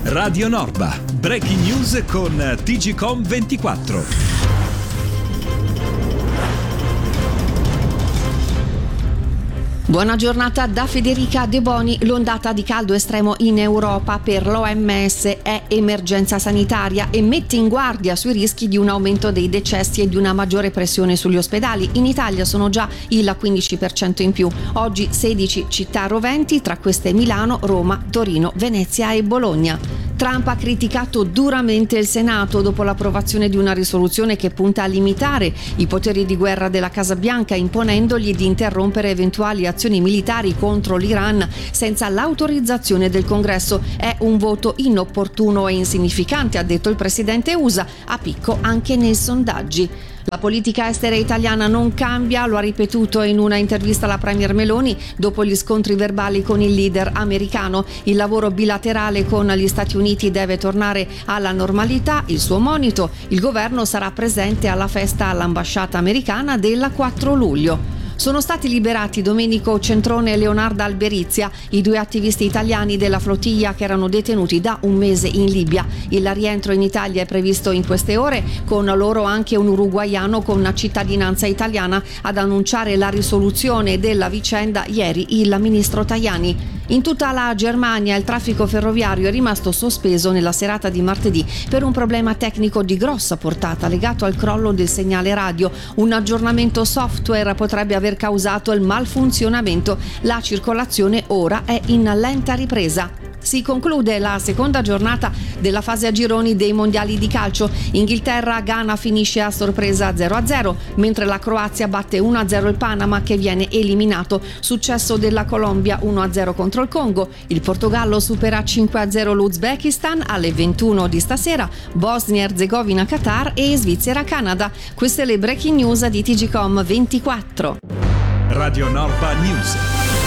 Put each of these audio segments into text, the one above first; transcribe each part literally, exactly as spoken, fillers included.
Radio Norba, breaking news con T G Com ventiquattro. Buona giornata da Federica De Boni. L'ondata di caldo estremo in Europa per l'O M S è emergenza sanitaria e mette in guardia sui rischi di un aumento dei decessi e di una maggiore pressione sugli ospedali. In Italia sono già il quindici per cento in più. Oggi sedici città roventi, tra queste Milano, Roma, Torino, Venezia e Bologna. Trump ha criticato duramente il Senato dopo l'approvazione di una risoluzione che punta a limitare i poteri di guerra della Casa Bianca, imponendogli di interrompere eventuali azioni militari contro l'Iran senza l'autorizzazione del Congresso. È un voto inopportuno e insignificante, ha detto il presidente U S A, a picco anche nei sondaggi. La politica estera italiana non cambia, lo ha ripetuto in una intervista la premier Meloni dopo gli scontri verbali con il leader americano. Il lavoro bilaterale con gli Stati Uniti deve tornare alla normalità, il suo monito. Il governo sarà presente alla festa all'ambasciata americana del quattro luglio. Sono stati liberati Domenico Centrone e Leonarda Alberizia, i due attivisti italiani della flottiglia che erano detenuti da un mese in Libia. Il rientro in Italia è previsto in queste ore, con loro anche un uruguaiano con cittadinanza italiana. Ad annunciare la risoluzione della vicenda ieri il ministro Tajani. In tutta la Germania il traffico ferroviario è rimasto sospeso nella serata di martedì per un problema tecnico di grossa portata legato al crollo del segnale radio. Un aggiornamento software potrebbe aver causato il malfunzionamento. La circolazione ora è in lenta ripresa. Si conclude la seconda giornata della fase a gironi dei mondiali di calcio. Inghilterra-Ghana finisce a sorpresa zero a zero, mentre la Croazia batte uno a zero il Panama, che viene eliminato. Successo della Colombia uno a zero contro il Congo. Il Portogallo supera cinque a zero l'Uzbekistan alle ventuno di stasera. Bosnia-Erzegovina-Qatar e Svizzera-Canada. Queste le breaking news di T G Com ventiquattro. Radio Norba News.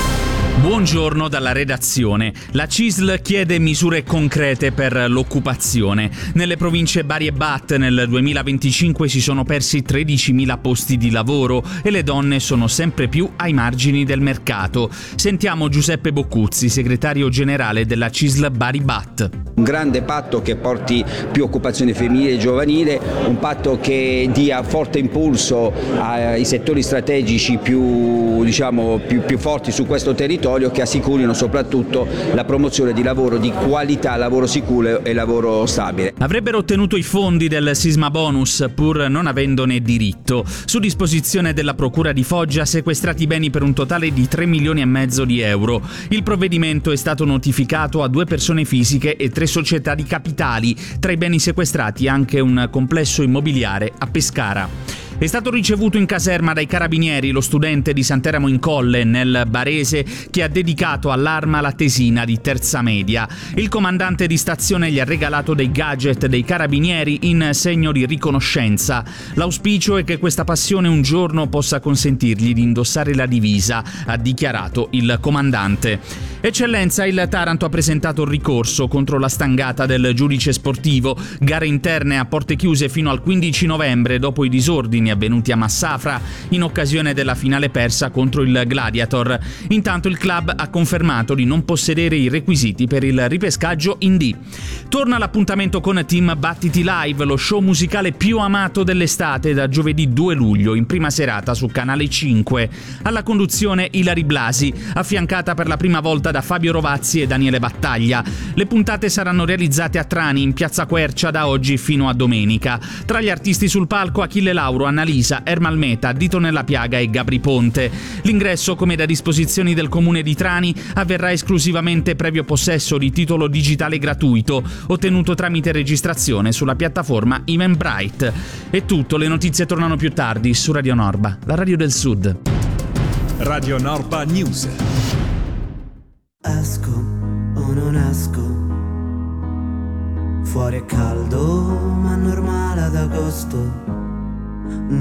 Buongiorno dalla redazione. La C I S L chiede misure concrete per l'occupazione. Nelle province Bari e Bat nel duemilaventicinque si sono persi tredicimila posti di lavoro e le donne sono sempre più ai margini del mercato. Sentiamo Giuseppe Boccuzzi, segretario generale della C I S L Bari Bat. Un grande patto che porti più occupazione femminile e giovanile, un patto che dia forte impulso ai settori strategici più, diciamo, più, più forti su questo territorio, che assicurino soprattutto la promozione di lavoro di qualità, lavoro sicuro e lavoro stabile. Avrebbero ottenuto i fondi del sisma bonus pur non avendone diritto. Su disposizione della Procura di Foggia sequestrati beni per un totale di tre milioni e mezzo di euro. Il provvedimento è stato notificato a due persone fisiche e tre società di capitali. Tra i beni sequestrati anche un complesso immobiliare a Pescara. È stato ricevuto in caserma dai carabinieri lo studente di Sant'Eramo in Colle, nel Barese, che ha dedicato all'arma la tesina di terza media. Il comandante di stazione gli ha regalato dei gadget dei carabinieri in segno di riconoscenza. L'auspicio è che questa passione un giorno possa consentirgli di indossare la divisa, ha dichiarato il comandante. Eccellenza, il Taranto ha presentato il ricorso contro la stangata del giudice sportivo. Gare interne a porte chiuse fino al quindici novembre dopo i disordini avvenuti a Massafra in occasione della finale persa contro il Gladiator. Intanto il club ha confermato di non possedere i requisiti per il ripescaggio in D. Torna l'appuntamento con Team Battiti Live, lo show musicale più amato dell'estate, da giovedì due luglio in prima serata su Canale cinque. Alla conduzione Ilari Blasi, affiancata per la prima volta da Fabio Rovazzi e Daniele Battaglia. Le puntate saranno realizzate a Trani, in piazza Quercia, da oggi fino a domenica. Tra gli artisti sul palco Achille Lauro, Annalisa, Ermal Meta, Dito Nella Piaga e Gabri Ponte. L'ingresso, come da disposizioni del comune di Trani, avverrà esclusivamente previo possesso di titolo digitale gratuito, ottenuto tramite registrazione sulla piattaforma Eventbrite. È tutto, le notizie tornano più tardi su Radio Norba, la radio del Sud. Radio Norba News. Esco o non esco, fuori è caldo ma normale ad agosto.